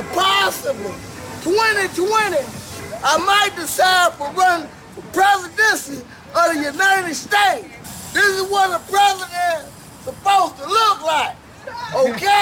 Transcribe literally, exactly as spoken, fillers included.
possibly twenty twenty, I might decide to run for presidency of the United States. This is what a president is supposed to look like, okay?